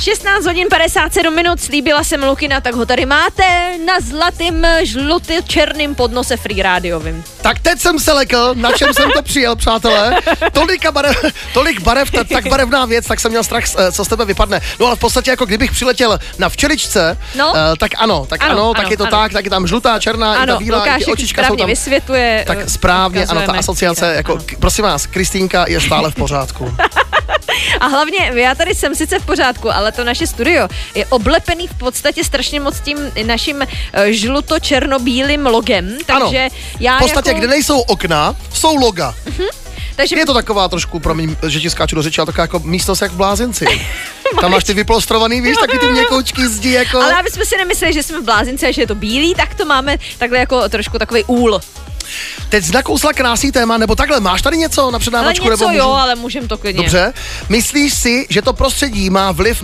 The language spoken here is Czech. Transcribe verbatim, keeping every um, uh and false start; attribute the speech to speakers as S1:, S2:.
S1: šestnáct hodin padesát sedm minut, slíbila jsem Lukina, tak ho tady máte na zlatým žlutý černým podnose Free Rádiovým.
S2: Tak teď jsem se lekl, na čem jsem to přijel, přátelé. Tolika barev, tolik barev, ta, tak barevná věc, tak jsem měl strach, co z tebe vypadne. No ale v podstatě jako kdybych přiletěl na včeličce,
S1: no?
S2: uh, tak ano, tak ano, ano, ano tak je to ano. tak, tak je tam žlutá, černá, ano, i ta bílá, i ty očička jsou tam.
S1: Vysvětluje.
S2: Tak správně, ano, ta asociace, jako, k, prosím vás, Kristýnka je stále v pořádku.
S1: A hlavně, já tady jsem sice v pořádku, ale to naše studio je oblepený v podstatě strašně moc tím naším uh, žluto-černobílým logem, takže ano, já
S2: v podstatě,
S1: jako...
S2: kde nejsou okna, jsou loga.
S1: Uh-huh. Takže...
S2: Je to taková trošku, promiň, že ti skáču do řeči, ale taková jako místnost jak v blázinci. Tam máš ty vyplostrovaný, víš, taky ty měkoučky zdi jako...
S1: Ale aby jsme si nemysleli, že jsme v blázinci a že je to bílý, tak to máme takhle jako trošku takový úl.
S2: Teď nakousla krásný téma, nebo takhle, máš tady něco na přednávačku?
S1: Ale něco
S2: nebo můžu...
S1: jo, ale můžem to klidně.
S2: Dobře, myslíš si, že to prostředí má vliv